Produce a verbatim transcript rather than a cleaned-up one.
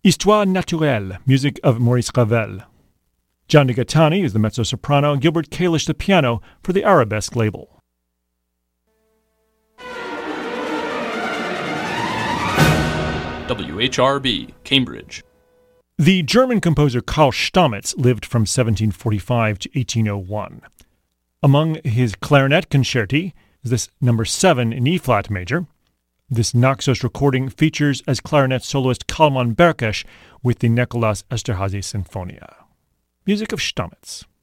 Histoire naturelle, music of Maurice Ravel. John DeGattani is the mezzo-soprano, Gilbert Kalish the piano for the Arabesque label. W H R B, Cambridge. The German composer Karl Stamitz lived from seventeen forty-five to eighteen oh one. Among his clarinet concerti is this number seven in E-flat major. This Naxos recording features as clarinet soloist Kalman Berkesh with the Nicholas Esterhazy Sinfonia. Music of Stamitz.